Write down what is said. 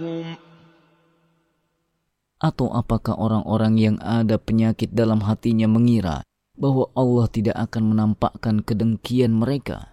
Atau apakah orang-orang yang ada penyakit dalam hatinya mengira bahwa Allah tidak akan menampakkan kedengkian mereka?